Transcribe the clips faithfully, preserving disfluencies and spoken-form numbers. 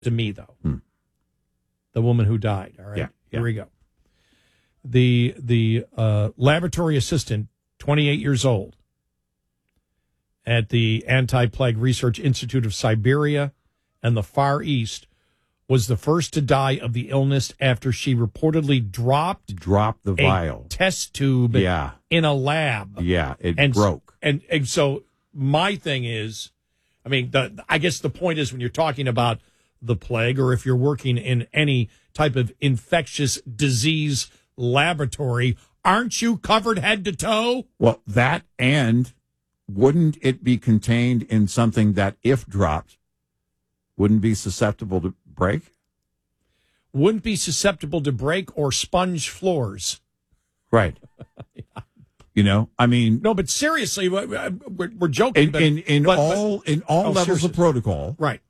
to me, though. Hmm. The woman who died. All right. Yeah, yeah. Here we go. The the uh, laboratory assistant, twenty-eight years old, at the Anti-Plague Research Institute of Siberia and the Far East, was the first to die of the illness after she reportedly dropped Drop the a vial. test tube Yeah. in a lab. Yeah, it and, broke. And and so my thing is, I mean, the I guess the point is when you're talking about the plague, or if you're working in any type of infectious disease laboratory, aren't you covered head to toe? Well, that, and wouldn't it be contained in something that, if dropped, wouldn't be susceptible to break? Wouldn't be susceptible to break or sponge floors. Right. You know, I mean, No, but seriously, we're, we're joking. in but, in, in but- all but- in all Oh, levels seriously. of protocol, right.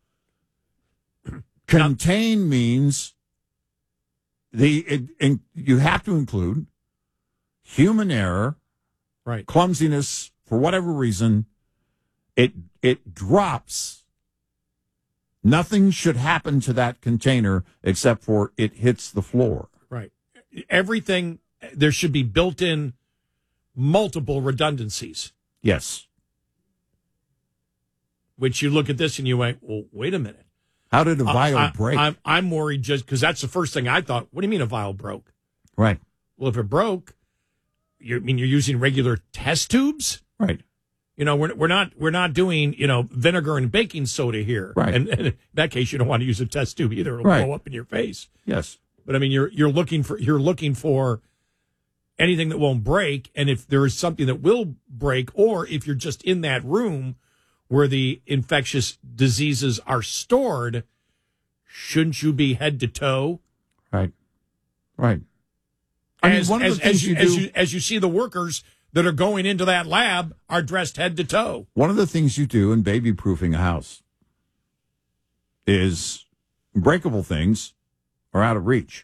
contain means the it, in, you have to include human error, Right. clumsiness for whatever reason. It it drops. Nothing should happen to that container except for it hits the floor. Right. Everything, there should be built-in multiple redundancies, Yes. which you look at this and you went, well, wait a minute. How did a vial I, break? I'm, I'm worried just because that's the first thing I thought. What do you mean a vial broke? right. Well, if it broke, you I mean you're using regular test tubes? Right. You know, we're we're not we're not doing, you know, vinegar and baking soda here. Right. And, and in that case, you don't want to use a test tube either. It'll Right. blow up in your face. Yes. But I mean, you're you're looking for you're looking for anything that won't break, and if there is something that will break, or if you're just in that room where the infectious diseases are stored, shouldn't you be head to toe? Right. Right. I mean, as, one of as, the things as you, you as do- you as you see the workers that are going into that lab are dressed head to toe. One of the things you do in baby proofing a house is breakable things are out of reach.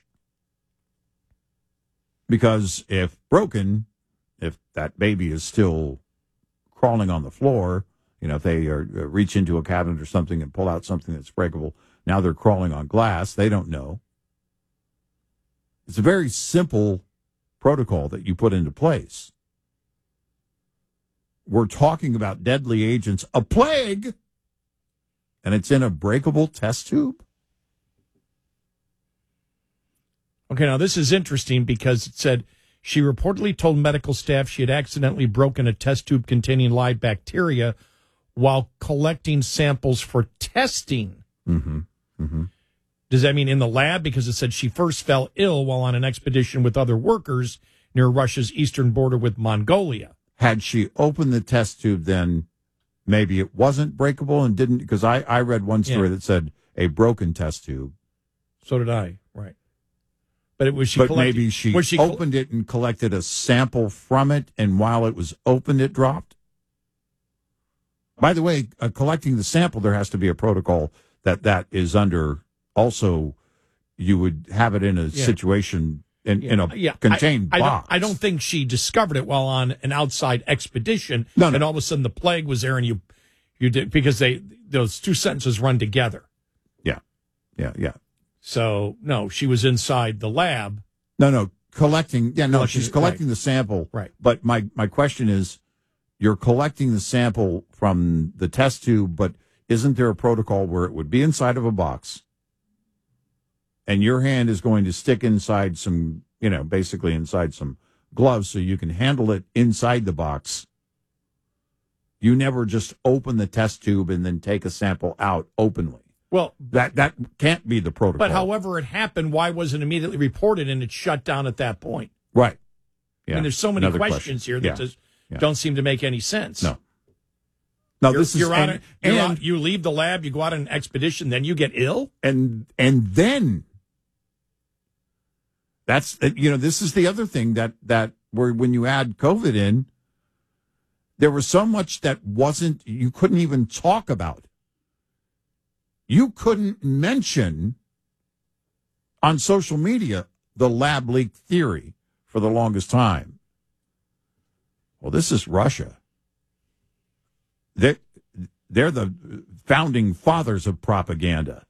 Because if broken, if that baby is still crawling on the floor, you know, if they are, uh, reach into a cabinet or something and pull out something that's breakable, now they're crawling on glass. They don't know. It's a very simple protocol that you put into place. We're talking about deadly agents, a plague, and it's in a breakable test tube. Okay, now this is interesting because it said she reportedly told medical staff she had accidentally broken a test tube containing live bacteria while collecting samples for testing. Mm-hmm. Mm-hmm. Does that mean in the lab? Because it said she first fell ill while on an expedition with other workers near Russia's eastern border with Mongolia. Had she opened the test tube, then maybe it wasn't breakable and didn't, because I, I read one story Yeah. that said a broken test tube. So did I, right. But it was she but collected- maybe she, was she col- opened it and collected a sample from it, and while it was opened, it dropped. By the way, uh, collecting the sample, there has to be a protocol that that is under. Also, you would have it in a Yeah. situation in, in a Yeah, contained I, I box. Don't, I don't think she discovered it while on an outside expedition. No, no. And all of a sudden the plague was there, and you, you did because they those two sentences run together. Yeah, yeah, yeah. So no, she was inside the lab. No, no, collecting. Yeah, no, Collecting she's it, collecting right. the sample. Right. But my, my question is, you're collecting the sample from the test tube, but isn't there a protocol where it would be inside of a box and your hand is going to stick inside some, you know, basically inside some gloves so you can handle it inside the box? You never just open the test tube and then take a sample out openly. Well, That that can't be the protocol. but however it happened, why wasn't it immediately reported and it shut down at that point? Right. Yeah. I mean, there's so many Another questions question. here that Yeah. just Yeah. don't seem to make any sense. No. No, You're, this is you're out. and, you're and, out- you leave the lab, you go out on an expedition, then you get ill. and and then that's you know this is the other thing that that where when you add COVID in, there was so much that wasn't you couldn't even talk about. You couldn't mention on social media the lab leak theory for the longest time. Well, this is Russia. They they're the founding fathers of propaganda.